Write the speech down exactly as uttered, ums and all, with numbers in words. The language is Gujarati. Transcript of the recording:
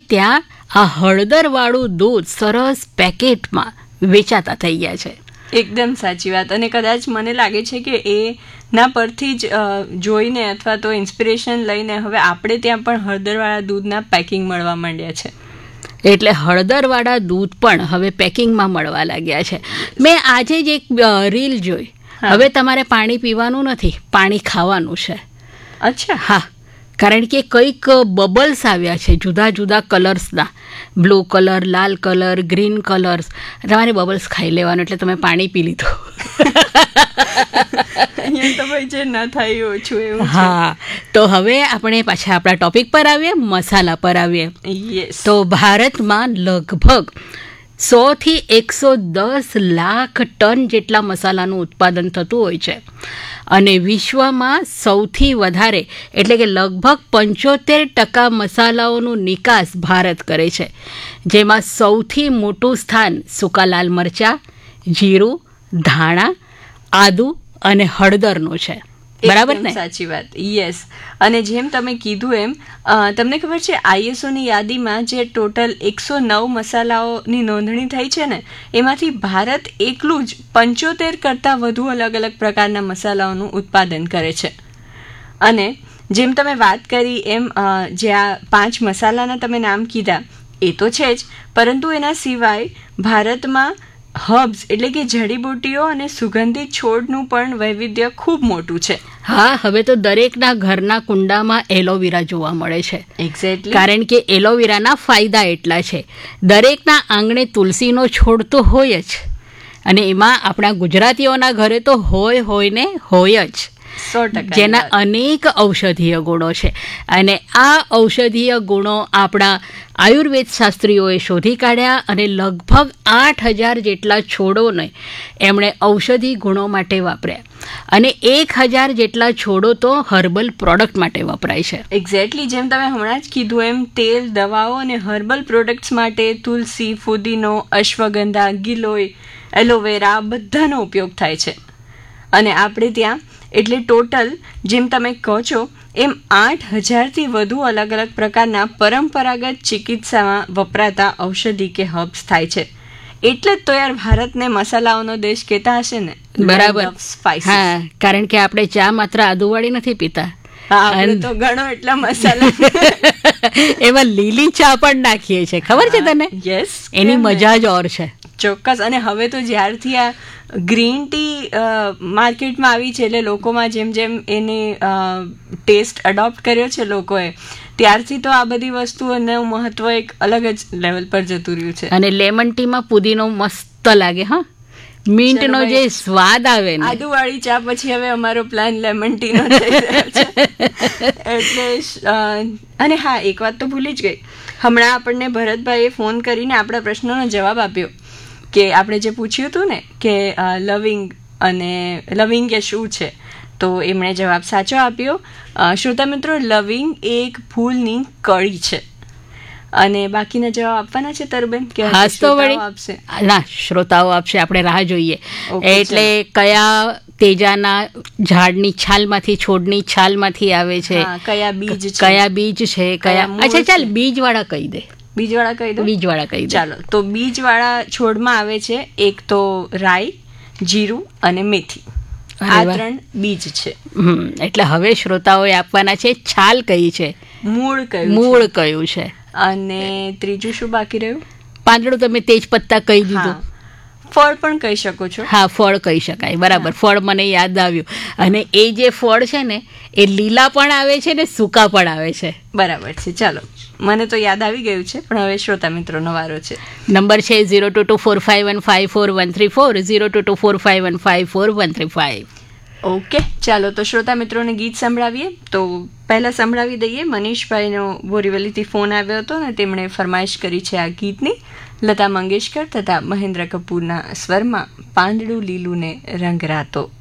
ત્યાં આ હળદરવાળું દૂધ સરસ પેકેટમાં વેચાતા થઈ ગયા છે. એકદમ સાચી વાત. અને કદાચ મને લાગે છે કે એના પરથી જ જોઈને અથવા તો ઇન્સ્પિરેશન લઈને હવે આપણે ત્યાં પણ હળદરવાળા દૂધના પેકિંગ મળવા માંડ્યા છે. એટલે હળદરવાળા દૂધ પણ હવે પેકિંગમાં મળવા લાગ્યા છે. મેં આજે જ એક રીલ જોઈ. હવે તમારે પાણી પીવાનું નથી, પાણી ખાવાનું છે. અચ્છા. હા, કારણ કે કંઈક બબલ્સ આવ્યા છે જુદા જુદા કલર્સના, બ્લુ કલર, લાલ કલર, ગ્રીન કલર્સ. તમારે બબલ્સ ખાઈ લેવાનું એટલે તમે પાણી પી લીધું. તો ભાઈ જે ના થાય ઓછું એવું. હા, તો હવે આપણે પાછા આપણા ટોપિક પર આવીએ, મસાલા પર આવીએ. યસ. તો ભારતમાં લગભગ સો થી એકસો દસ લાખ ટન જેટલા મસાલાનું ઉત્પાદન થતું હોય છે અને વિશ્વમાં સૌથી વધારે એટલે કે લગભગ પંચોતેર ટકા મસાલાઓનું નિકાસ ભારત કરે છે, જેમાં સૌથી મોટું સ્થાન સૂકા લાલ મરચાં, જીરું, ધાણા, આદુ અને હળદરનું છે. બરાબર ને? સાચી વાત. યસ. અને જેમ તમે કીધું એમ તમને ખબર છે આઈએસઓની યાદીમાં જે ટોટલ એકસો નવ મસાલાઓની નોંધણી થઈ છે ને, એમાંથી ભારત એકલું જ પંચોતેર કરતાં વધુ અલગ અલગ પ્રકારના મસાલાઓનું ઉત્પાદન કરે છે. અને જેમ તમે વાત કરી એમ જે આ પાંચ મસાલાના તમે નામ કીધા એ તો છે જ, પરંતુ એના સિવાય ભારતમાં હર્બ્સ એટલે કે જડીબુટ્ટીઓ અને સુગંધિત છોડનું પણ વૈવિધ્ય ખૂબ મોટું છે. હા, હવે તો દરેકના ઘરના કુંડામાં એલોવેરા જોવા મળે છે. એક્ઝેક્ટલી. કારણ કે એલોવેરાના ફાયદા એટલા છે. દરેકના આંગણે તુલસીનો છોડ તો હોય જ, અને એમાં આપણા ગુજરાતીઓના ઘરે તો હોય હોય ને હોય જ, સો ટકા, જેના અનેક ઔષધીય ગુણો છે. અને આ ઔષધીય ગુણો આપણા આયુર્વેદ શાસ્ત્રીઓએ શોધી કાઢ્યા અને લગભગ આઠ હજાર જેટલા છોડોને એમણે ઔષધિ ગુણો માટે વાપર્યા, અને એક હજાર જેટલા છોડો તો હર્બલ પ્રોડક્ટ માટે વપરાય છે. એક્ઝેક્ટલી. જેમ તમે હમણાં જ કીધું એમ તેલ, દવાઓ અને હર્બલ પ્રોડક્ટ્સ માટે તુલસી, ફુદીનો, અશ્વગંધા, ગિલોય, એલોવેરા બધાનો ઉપયોગ થાય છે. અને આપણે ત્યાં એટલે ટોટલ જેમ તમે કહો છો એમ આઠ હજારથી વધુ અલગ અલગ પ્રકારના પરંપરાગત ચિકિત્સામાં વપરાતા ઔષધિ કે હર્બ્સ થાય છે. એટલે જ તો યાર ભારતને મસાલાઓનો દેશ કહેતા હશે ને. બરાબર. હા, કારણ કે આપણે ચા માત્ર આદુવાળી નથી પીતા. તો ઘણો એટલા મસાલા એમાં લીલી ચા પણ નાખીએ છીએ, ખબર છે તને? યસ. એની મજા જ ઓર છે. ચોક્કસ. અને હવે તો જ્યારથી આ ગ્રીન ટી માર્કેટમાં આવી છે એટલે લોકોમાં જેમ જેમ એની ટેસ્ટ અડોપ્ટ કર્યો છે લોકોએ, ત્યારથી તો આ બધી વસ્તુઓનું મહત્વ એક અલગ જ લેવલ પર જતું રહ્યું છે. અને લેમન ટીમાં પુદીનો મસ્ત લાગે. હા, મિન્ટનો જે સ્વાદ આવે ને. આદુવાળી ચા પછી હવે અમારો પ્લાન લેમન ટીનો થઈ રહ્યો છે. એટલે અને હા, એક વાત તો ભૂલી જ ગઈ. હમણાં આપણને ભરતભાઈએ ફોન કરીને આપણા પ્રશ્નોનો જવાબ આપ્યો કે આપણે જે પૂછ્યું હતું ને કે લવિંગ અને લવિંગ એ શું છે, તો એમણે જવાબ સાચો આપ્યો. શ્રોતા મિત્રો, લવિંગ એક ફૂલની કળી છે. અને બાકીના જવાબ આપવાના છે તરુબેન કે આપશે? ના, શ્રોતાઓ આપશે, આપણે રાહ જોઈએ. એટલે કયા તેજાના ઝાડની છાલમાંથી, છોડની છાલમાંથી આવે છે, કયા બીજ કયા બીજ છે, કયા. અચ્છા, ચાલ બીજ વાળા કહી દે. બીજવાળા કહી દો. બીજવાળા કહી દો. ચાલો, તો બીજવાળા છોડમાં આવે છે એક તો રાઈ, જીરું અને મેથી. આ ત્રણ બીજ છે. હમ એટલે હવે શ્રોતાઓએ આપવાના છે છાલ કઈ છે, મૂળ કયું મૂળ કયું છે, અને ત્રીજું શું બાકી રહ્યું? પાંદડું તમે તેજ પત્તા કહી દીધું. ફળ પણ કહી શકો છો. હા, ફળ કહી શકાય. બરાબર, ફળ મને યાદ આવ્યું. અને એ જે ફળ છે ને એ લીલા પણ આવે છે ને સૂકા પણ આવે છે. બરાબર છે. ચાલો, મને તો યાદ આવી ગયું છે, પણ હવે શ્રોતા મિત્રોનો વારો છે. નંબર છે zero two two four five one five four one three four zero two two four five one five four one three five. Okay, ચાલો તો શ્રોતા મિત્રોને ગીત સંભળાવીએ. તો પહેલાં સંભળાવી દઈએ. મનીષભાઈનો બોરીવલીથી ફોન આવ્યો હતો ને તેમણે ફરમાઈશ કરી છે આ ગીતની. લતા મંગેશકર તથા મહેન્દ્ર કપૂરના સ્વરમાં પાંદડું લીલું ને રંગ રાતો.